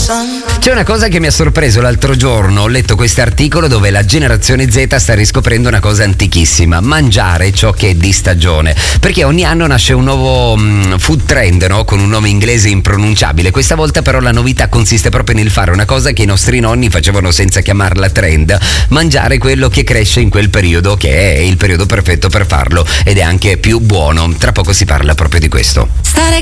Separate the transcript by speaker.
Speaker 1: C'è una cosa che mi ha sorpreso l'altro giorno, ho letto questo articolo dove la generazione Z sta riscoprendo una cosa antichissima: mangiare ciò che è di stagione, perché ogni anno nasce un nuovo food trend, no? Con un nome inglese impronunciabile. Questa volta però la novità consiste proprio nel fare una cosa che i nostri nonni facevano senza chiamarla trend: mangiare quello che cresce in quel periodo, che è il periodo perfetto per farlo ed è anche più buono. Tra poco si parla proprio di questo.